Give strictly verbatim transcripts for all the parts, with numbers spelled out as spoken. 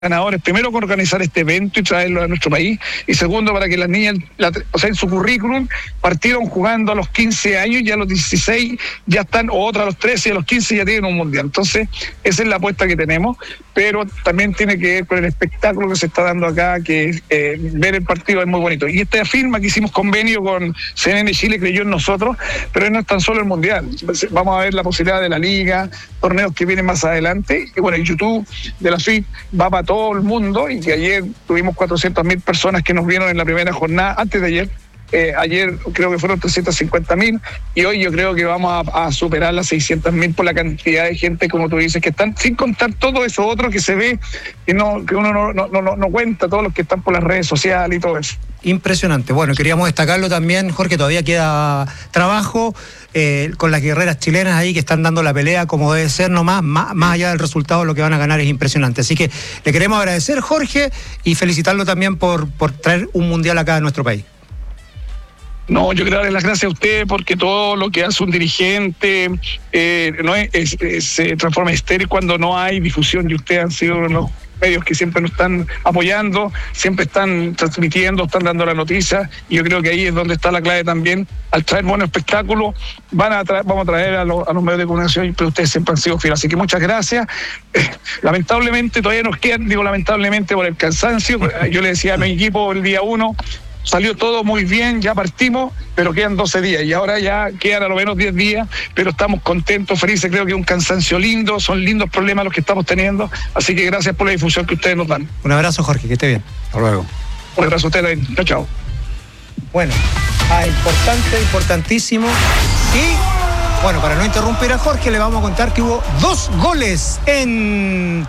ganadores, primero con organizar este evento y traerlo a nuestro país, y segundo para que las niñas, la, o sea, en su currículum partieron jugando a los quince años y a los dieciséis ya están, o otra a los trece y a los quince ya tienen un mundial. Entonces, esa es la apuesta que tenemos, pero también tiene que ver con el espectáculo que se está dando acá, que eh, ver el partido es muy bonito. Y esta firma que hicimos convenio con C N N Chile creyó en nosotros, pero no es tan solo el mundial. Vamos a ver la posibilidad de la liga, torneos que vienen más adelante, y bueno, el YouTube de la F I P va para todo el mundo, y que ayer tuvimos cuatrocientas mil personas que nos vieron en la primera jornada, antes de ayer, eh, ayer creo que fueron trescientas cincuenta mil, y hoy yo creo que vamos a, a superar las seiscientas mil por la cantidad de gente, como tú dices, que están, sin contar todo eso otro que se ve, que, no, que uno no, no, no, no cuenta, todos los que están por las redes sociales y todo eso. Impresionante. Bueno, queríamos destacarlo también, Jorge, todavía queda trabajo eh, con las guerreras chilenas ahí que están dando la pelea como debe ser nomás, más, más allá del resultado, lo que van a ganar es impresionante. Así que le queremos agradecer, Jorge, y felicitarlo también por, por traer un mundial acá a nuestro país. No, yo quiero darle las gracias a usted porque todo lo que hace un dirigente eh, no es, es, es, se transforma en estéril cuando no hay difusión, y ustedes han sido uno de los medios que siempre nos están apoyando, siempre están transmitiendo, están dando la noticia, y yo creo que ahí es donde está la clave también. Al traer buenos espectáculos, van a traer, vamos a traer a, lo, a los medios de comunicación, pero ustedes siempre han sido fieles, así que muchas gracias. Eh, lamentablemente todavía nos quedan, digo lamentablemente por el cansancio, yo le decía a mi equipo el día uno, salió todo muy bien, ya partimos, pero quedan doce días, y ahora ya quedan a lo menos diez días, pero estamos contentos, felices, creo que es un cansancio lindo, son lindos problemas los que estamos teniendo, así que gracias por la difusión que ustedes nos dan. Un abrazo, Jorge, que esté bien. Hasta luego. Un abrazo a ustedes, chao, chao. Bueno, ah, importante, importantísimo, y bueno, para no interrumpir a Jorge, le vamos a contar que hubo dos goles en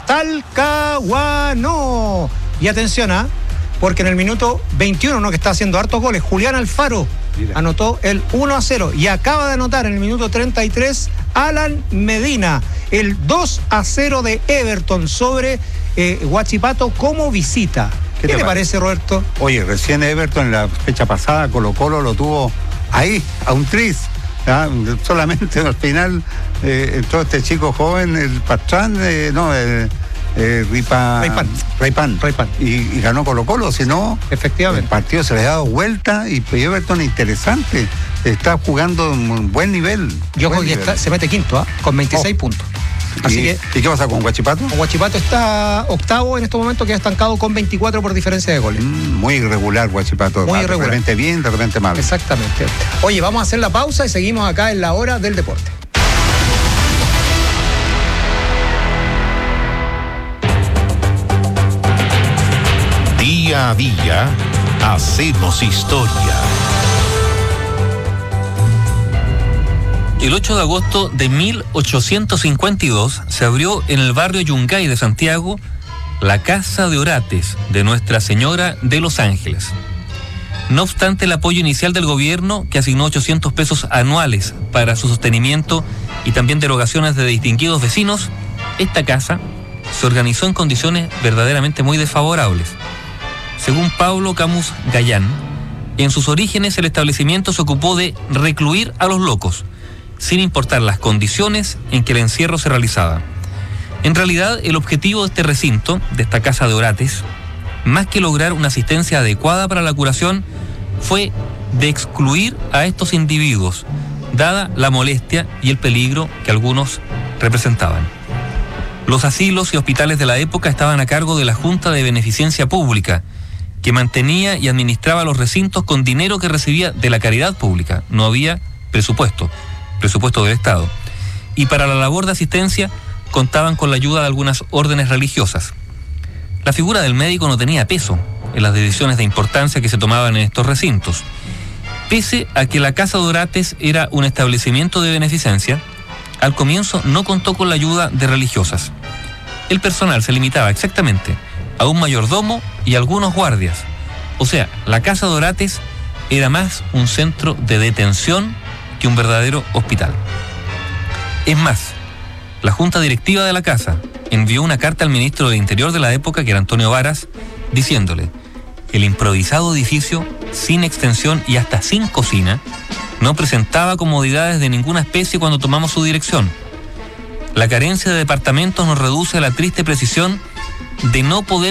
Talcahuano, y atención, ¿ah? ¿eh? Porque en el minuto veintiuno, ¿no?, que está haciendo hartos goles, Julián Alfaro Mira. anotó el uno a cero, y acaba de anotar en el minuto treinta y tres Alan Medina el dos a cero de Everton sobre eh, Huachipato como visita. ¿Qué, ¿Qué te parece, Roberto? Oye, recién Everton en la fecha pasada, Colo Colo lo tuvo ahí, a un tris. ¿Ah? Solamente al final eh, entró este chico joven, el Pastrán, eh, no, el... Eh, Ripa, Raypan, Raypan, Raypan. Y, y ganó Colo Colo, si no, efectivamente, el partido se le ha dado vuelta, y Everton interesante, está jugando en un buen nivel. Yo creo que está, se mete quinto, ¿eh? Con veintiséis oh. puntos. Así ¿Y, que, ¿Y qué pasa con Huachipato? Con Huachipato está octavo en estos momentos, que ha estancado con veinticuatro por diferencia de goles. Mm, muy irregular Huachipato, muy irregular. De repente bien, de repente mal. Exactamente. Oye, vamos a hacer la pausa y seguimos acá en la hora del deporte. Día a día hacemos historia. El ocho de agosto de mil ochocientos cincuenta y dos se abrió en el barrio Yungay de Santiago la Casa de Orates de Nuestra Señora de los Ángeles. No obstante el apoyo inicial del gobierno, que asignó ochocientos pesos anuales para su sostenimiento y también derogaciones de distinguidos vecinos, esta casa se organizó en condiciones verdaderamente muy desfavorables. Según Pablo Camus Gallán, en sus orígenes el establecimiento se ocupó de recluir a los locos, sin importar las condiciones en que el encierro se realizaba. En realidad, el objetivo de este recinto, de esta Casa de Orates, más que lograr una asistencia adecuada para la curación, fue de excluir a estos individuos, dada la molestia y el peligro que algunos representaban. Los asilos y hospitales de la época estaban a cargo de la Junta de Beneficencia Pública, que mantenía y administraba los recintos con dinero que recibía de la caridad pública. No había presupuesto, presupuesto del Estado. Y para la labor de asistencia contaban con la ayuda de algunas órdenes religiosas. La figura del médico no tenía peso en las decisiones de importancia que se tomaban en estos recintos. Pese a que la Casa de Orates era un establecimiento de beneficencia, al comienzo no contó con la ayuda de religiosas. El personal se limitaba exactamente a un mayordomo y algunos guardias. O sea, la Casa de Orates era más un centro de detención que un verdadero hospital. Es más, la junta directiva de la casa envió una carta al ministro del Interior de la época, que era Antonio Varas, diciéndole: el improvisado edificio, sin extensión y hasta sin cocina, no presentaba comodidades de ninguna especie cuando tomamos su dirección. La carencia de departamentos nos reduce a la triste precisión de no poder